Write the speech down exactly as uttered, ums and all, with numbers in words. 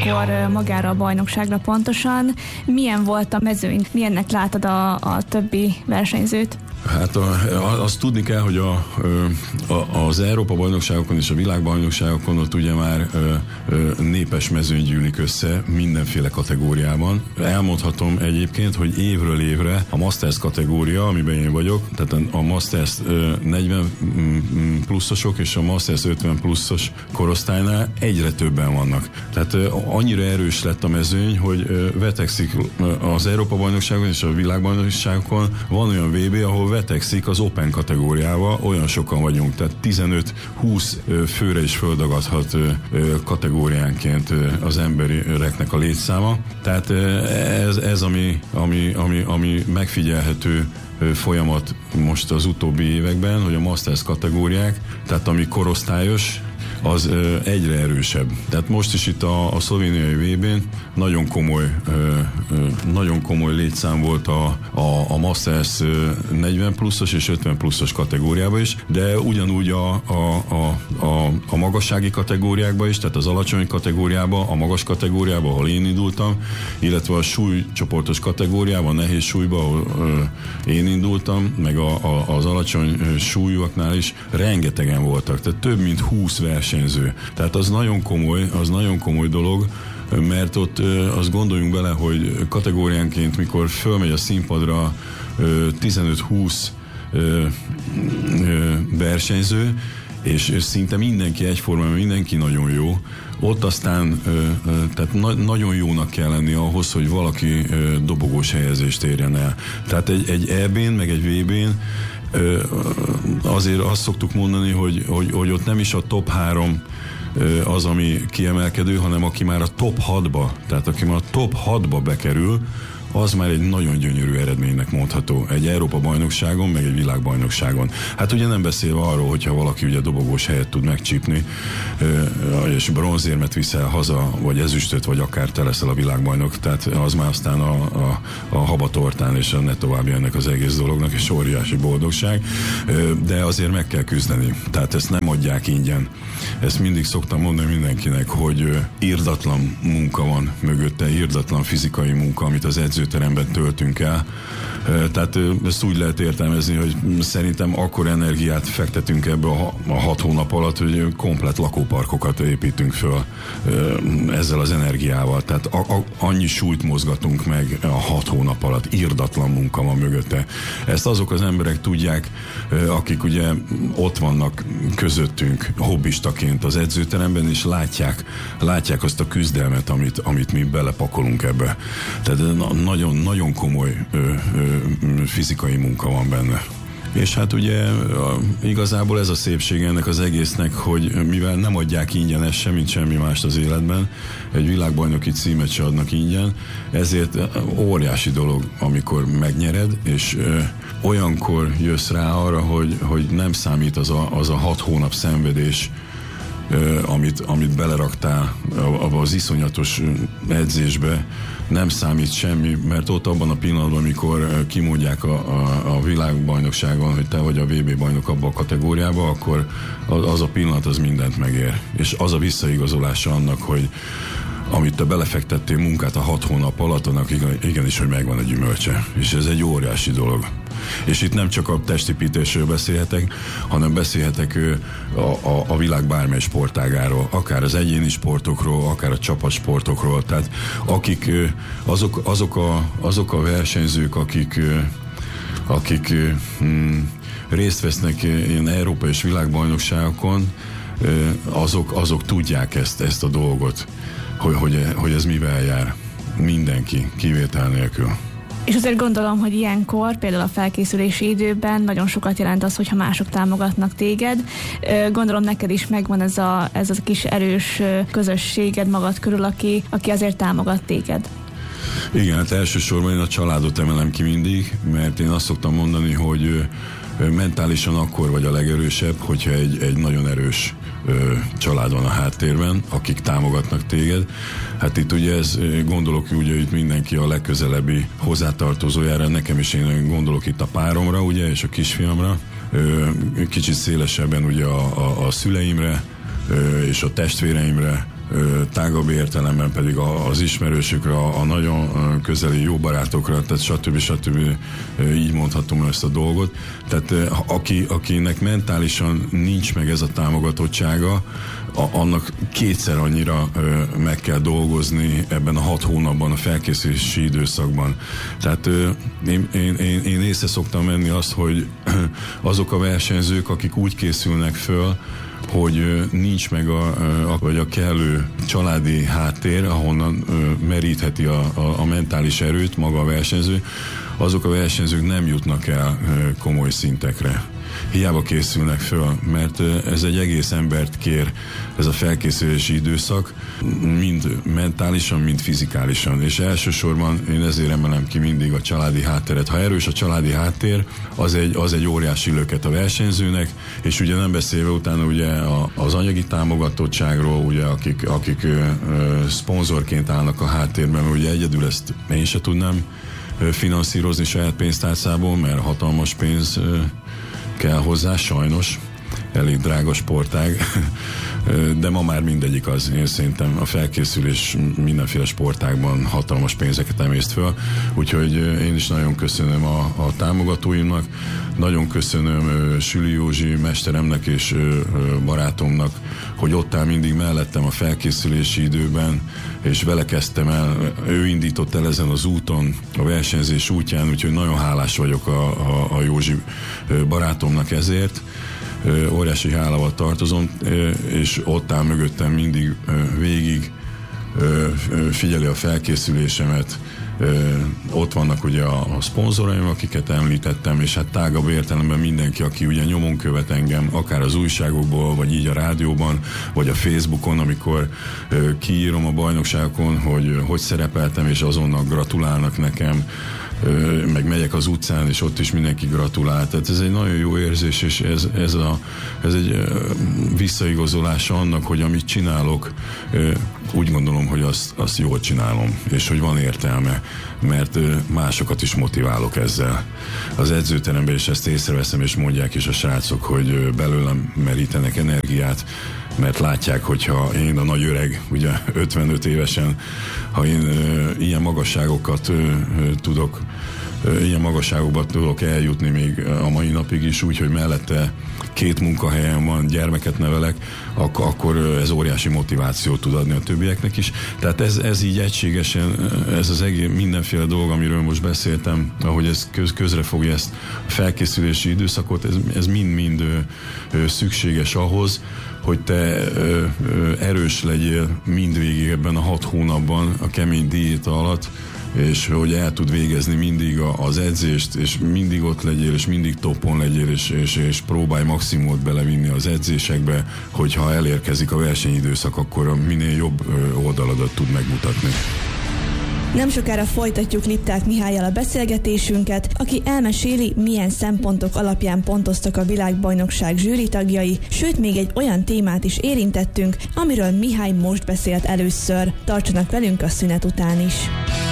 akkor magára a bajnokságra pontosan. Milyen volt a mezőny? Milyennek látod a, a többi versenyzőt? Hát a, a, azt tudni kell, hogy a, a, az Európa-bajnokságokon és a világbajnokságokon ott ugye már ö, ö, népes mezőny gyűlik össze mindenféle kategóriában. Elmondhatom egyébként, hogy évről évre a Masters kategória, amiben én vagyok, tehát a Masters ö, negyven pluszosok és a Masters ötven pluszos korosztálynál egyre többen vannak. Tehát ö, annyira erős lett a mezőny, hogy ö, vetekszik az Európa-bajnokságon és a világbajnokságokon. Van olyan vé bé, ahol vetekszik az Open kategóriával, olyan sokan vagyunk, tehát tizenöt-húsz főre is földagadhat kategóriánként az embereknek a létszáma. Tehát ez, ez ami, ami, ami, ami megfigyelhető folyamat most az utóbbi években, hogy a Masters kategóriák, tehát ami korosztályos, az ö, egyre erősebb. Tehát most is itt a, a szlovéniai vé bén nagyon komoly ö, ö, nagyon komoly létszám volt a, a, a Masters negyven pluszos és ötven pluszos kategóriában is, de ugyanúgy a, a, a, a, a magassági kategóriákban is, tehát az alacsony kategóriában, a magas kategóriában, ahol én indultam, illetve a súlycsoportos kategóriában, a nehéz súlyban, ahol ö, én indultam, meg a, a, az alacsony súlyúaknál is rengetegen voltak, tehát több mint húsz versenyző. Tehát az nagyon komoly, az nagyon komoly dolog, mert ott azt gondoljunk bele, hogy kategóriánként, mikor fölmegy a színpadra tizenöt-húsz versenyző, és szinte mindenki egyformán, mindenki nagyon jó, ott aztán tehát na- nagyon jónak kell lenni ahhoz, hogy valaki dobogós helyezést érjen el. Tehát egy, egy é bén, meg egy vé bén azért azt szoktuk mondani, hogy, hogy, hogy ott nem is a top három az, ami kiemelkedő, hanem aki már a top hatba, tehát aki már a top hatba bekerül, az már egy nagyon gyönyörű eredménynek mondható. Egy Európa-bajnokságon, meg egy világbajnokságon. Hát ugye nem beszélve arról, hogyha valaki ugye dobogós helyet tud megcsípni, és bronzérmet viszel haza, vagy ezüstöt, vagy akár te leszel a világbajnok, tehát az már aztán a, a, a habatortán, és a ne további ennek az egész dolognak, és óriási boldogság, de azért meg kell küzdeni. Tehát ezt nem adják ingyen. Ezt mindig szoktam mondani mindenkinek, hogy irdatlan munka van mögötte, irdatlan fizikai munka, amit az edzőteremben töltünk el. Tehát ezt úgy lehet értelmezni, hogy szerintem akkor energiát fektetünk ebbe a, a hat hónap alatt, hogy komplett lakóparkokat építünk föl ezzel az energiával. Tehát a, a, annyi súlyt mozgatunk meg a hat hónap alatt. Irdatlan munka van mögötte. Ezt azok az emberek tudják, akik ugye ott vannak közöttünk hobbistaként az edzőteremben, és látják, látják azt a küzdelmet, amit, amit mi belepakolunk ebbe. Tehát nagyon, nagyon komoly ö, ö, fizikai munka van benne. És hát ugye igazából ez a szépség ennek az egésznek, hogy mivel nem adják ingyen ezt semmit, semmi mást az életben, egy világbajnoki címet se adnak ingyen, ezért óriási dolog, amikor megnyered, és ö, olyankor jössz rá arra, hogy, hogy nem számít az a, az a hat hónap szenvedés, ö, amit, amit beleraktál abba az iszonyatos edzésbe, nem számít semmi, mert ott abban a pillanatban, amikor kimondják a, a, a világbajnokságon, hogy te vagy a vé bé bajnok abban a kategóriában, akkor az a pillanat az mindent megér. És az a visszaigazolása annak, hogy amit te belefektettél munkát a hat hónap alatt, annak igenis, hogy megvan a gyümölcse. És ez egy óriási dolog. És itt nem csak a testépítésről beszélhetek, hanem beszélhetek a, a, a világ bármely sportágáról, akár az egyéni sportokról, akár a csapatsportokról. Tehát akik, azok, azok, a, azok a versenyzők, akik, akik hm, részt vesznek ilyen Európa és világbajnokságokon, azok, azok tudják ezt, ezt a dolgot, hogy, hogy, hogy ez mivel jár. Mindenki, kivétel nélkül. És azért gondolom, hogy ilyenkor, például a felkészülési időben nagyon sokat jelent az, hogyha mások támogatnak téged. Gondolom neked is megvan ez a, ez a kis erős közösséged magad körül, aki, aki azért támogat téged. Igen, hát elsősorban én a családot emelem ki mindig, mert én azt szoktam mondani, hogy mentálisan akkor vagy a legerősebb, hogyha egy, egy nagyon erős ö, család van a háttérben, akik támogatnak téged. Hát itt ugye ez, gondolok ugye itt mindenki a legközelebbi hozzátartozójára, nekem is én gondolok itt a páromra, ugye, és a kisfiamra, ö, kicsit szélesebben ugye a, a, a szüleimre, ö, és a testvéreimre, tágabb értelemben pedig az ismerősökre, a nagyon közeli jó barátokra, tehát stb. stb. Így mondhatom ezt a dolgot. Tehát aki, akinek mentálisan nincs meg ez a támogatottsága, annak kétszer annyira meg kell dolgozni ebben a hat hónapban, a felkészülési időszakban. Tehát én, én, én, én észre szoktam venni azt, hogy azok a versenyzők, akik úgy készülnek föl, hogy nincs meg a, a, vagy a kellő családi háttér, ahonnan merítheti a, a, a mentális erőt maga a versenyző, azok a versenyzők nem jutnak el komoly szintekre. Hiába készülnek föl, mert ez egy egész embert kér, ez a felkészülési időszak, mind mentálisan, mind fizikálisan. És elsősorban én ezért emelem ki mindig a családi hátteret. Ha erős a családi háttér, az egy, az egy óriási löket a versenyzőnek, és ugye nem beszélve utána ugye az anyagi támogatottságról, ugye akik, akik ö, ö, szponzorként állnak a háttérben, mert ugye egyedül ezt én se tudnám finanszírozni saját pénztárcából, mert hatalmas pénz ö, kell hozzá, sajnos, elég drága sportág, de ma már mindegyik az. Én szerintem a felkészülés mindenféle sportágban hatalmas pénzeket emészt föl, úgyhogy én is nagyon köszönöm a, a támogatóimnak, nagyon köszönöm Süli Józsi mesteremnek és barátomnak, hogy ott áll mindig mellettem a felkészülési időben, és vele kezdtem el, ő indított el ezen az úton, a versenyzés útján, úgyhogy nagyon hálás vagyok a, a, a Józsi barátomnak ezért. Óriási hálával tartozom, és ott áll mögöttem mindig végig, figyeli a felkészülésemet, ott vannak ugye a, a szponzoraim, akiket említettem, és hát tágabb értelemben mindenki, aki ugye nyomon követ engem, akár az újságokból, vagy így a rádióban, vagy a Facebookon, amikor kiírom a bajnokságokon, hogy hogy szerepeltem, és azonnal gratulálnak nekem, meg megyek az utcán, és ott is mindenki gratulál. Tehát ez egy nagyon jó érzés, és ez, ez, a, ez egy visszaigazolása annak, hogy amit csinálok, úgy gondolom, hogy azt, azt jól csinálom, és hogy van értelme, mert másokat is motiválok ezzel. Az edzőteremben is ezt észreveszem, és mondják is a srácok, hogy belőlem merítenek energiát, mert látják, hogyha én a nagy öreg, ugye ötvenöt évesen, ha én ö, ilyen magasságokat ö, tudok, ö, ilyen magasságokba tudok eljutni még a mai napig is, úgy, hogy mellette két munkahelyen van, gyermeket nevelek, ak- akkor ez óriási motivációt tud adni a többieknek is. Tehát ez, ez így egységesen, ez az egész mindenféle dolog, amiről most beszéltem, ahogy ez köz, közre fogja ezt a felkészülési időszakot, ez, ez mind-mind ö, ö, szükséges ahhoz, hogy te ö, ö, erős legyél mindvégig ebben a hat hónapban, a kemény diéta alatt, és hogy el tud végezni mindig a, az edzést, és mindig ott legyél, és mindig toppon legyél, és, és, és próbálj maximumot belevinni az edzésekbe, hogyha elérkezik a versenyidőszak, akkor a minél jobb oldaladat tud megmutatni. Nem sokára folytatjuk Lipták Mihállyal a beszélgetésünket, aki elmeséli, milyen szempontok alapján pontoztak a világbajnokság zsűritagjai, sőt még egy olyan témát is érintettünk, amiről Mihály most beszélt először. Tartsanak velünk a szünet után is!